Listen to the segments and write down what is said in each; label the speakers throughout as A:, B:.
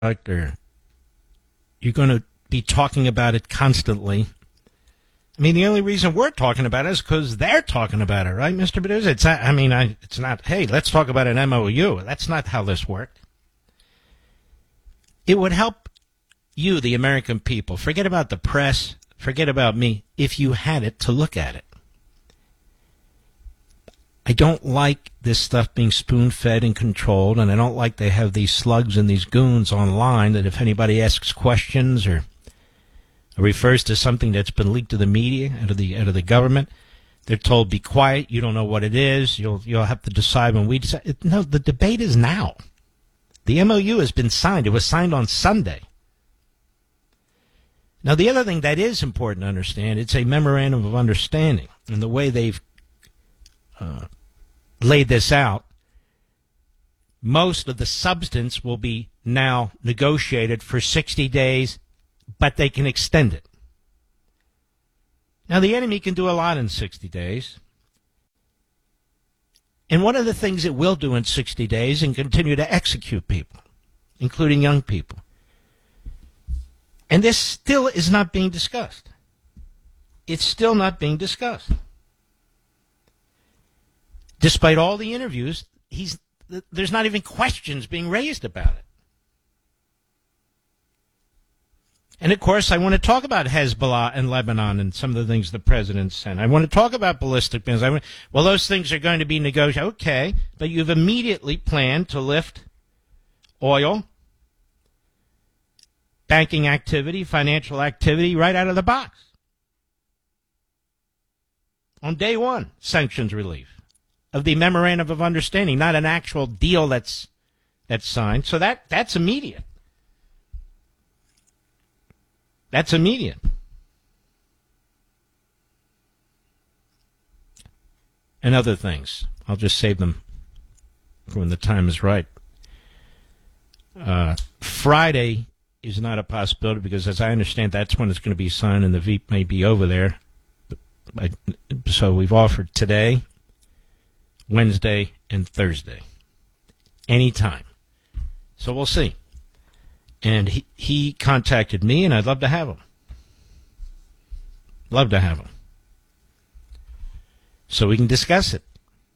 A: or you're going to be talking about it constantly. I mean, the only reason we're talking about it is because they're talking about it, right, Mr. Bedouza? It's not, hey, let's talk about an MOU. That's not how this worked. It would help you, the American people, forget about the press, forget about me, if you had it to look at it. I don't like this stuff being spoon-fed and controlled, and I don't like they have these slugs and these goons online that if anybody asks questions or refers to something that's been leaked to the media, out of the government, they're told, be quiet, you don't know what it is, you'll have to decide when we decide. No, the debate is now. The MOU has been signed. It was signed on Sunday. Now, the other thing that is important to understand, it's a memorandum of understanding, and the way they've laid this out, most of the substance will be now negotiated for 60 days, but they can extend it. Now, the enemy can do a lot in 60 days. And one of the things it will do in 60 days and continue to execute people, including young people. And this still is not being discussed. It's still not being discussed. Despite all the interviews, there's not even questions being raised about it. And, of course, I want to talk about Hezbollah and Lebanon and some of the things the president sent. I want to talk about ballistic missiles. Well, those things are going to be negotiated. Okay, but you've immediately planned to lift oil, banking activity, financial activity right out of the box. On day one, sanctions relief of the memorandum of understanding, not an actual deal that's signed. So that's immediate. That's immediate. And other things. I'll just save them for when the time is right. Friday is not a possibility because, as I understand, that's when it's going to be signed and the VP may be over there. So we've offered today, Wednesday, and Thursday. Anytime. So we'll see. And he contacted me, and I'd love to have him. Love to have him. So we can discuss it.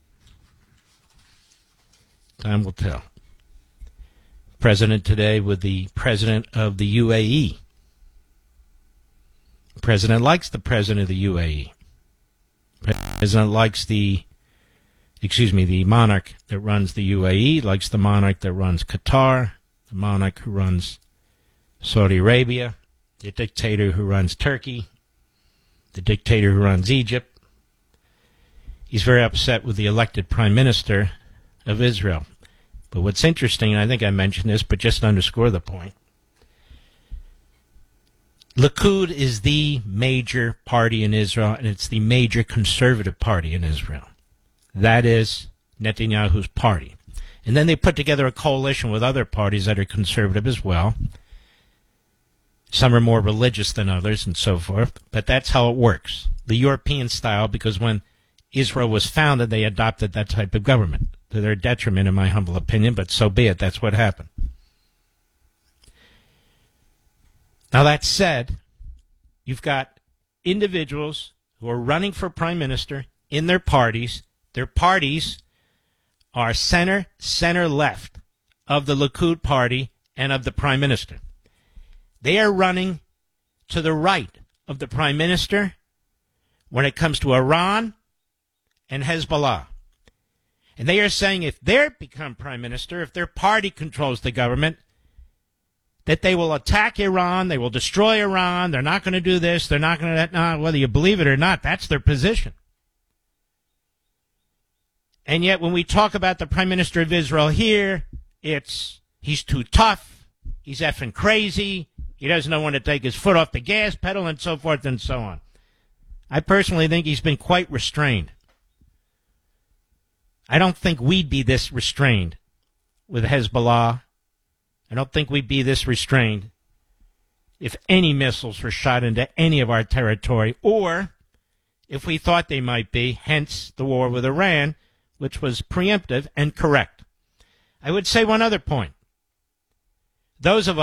A: Time will tell. President today with the president of the UAE. The president likes the president of the UAE. The president likes the monarch that runs the UAE, likes the monarch that runs Qatar, the monarch who runs Saudi Arabia, the dictator who runs Turkey, the dictator who runs Egypt. He's very upset with the elected prime minister of Israel. But what's interesting, and I think I mentioned this, but just to underscore the point, Likud is the major party in Israel, and it's the major conservative party in Israel. That is Netanyahu's party. And then they put together a coalition with other parties that are conservative as well. Some are more religious than others and so forth. But that's how it works. The European style, because when Israel was founded, they adopted that type of government. To their detriment, in my humble opinion, but so be it. That's what happened. Now, that said, you've got individuals who are running for prime minister in their parties. Their parties are center-left of the Likud party and of the prime minister. They are running to the right of the prime minister when it comes to Iran and Hezbollah. And they are saying if they become prime minister, if their party controls the government, that they will attack Iran, they will destroy Iran, they're not going to do this, they're not going to that. Whether you believe it or not, that's their position. And yet when we talk about the prime minister of Israel here, he's too tough, he's effing crazy, he doesn't know when to take his foot off the gas pedal, and so forth and so on. I personally think he's been quite restrained. I don't think we'd be this restrained with Hezbollah. I don't think we'd be this restrained if any missiles were shot into any of our territory, or if we thought they might be, hence the war with Iran, which was preemptive and correct. I would say one other point. Those of